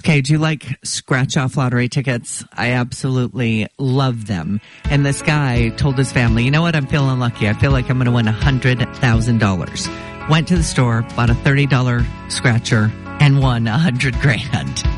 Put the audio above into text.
Okay, do you like scratch-off lottery tickets? I absolutely love them. And this guy told his family, you know what, I'm feeling lucky. I feel like I'm going to win $100,000. Went to the store, bought a $30 scratcher, and won $100,000.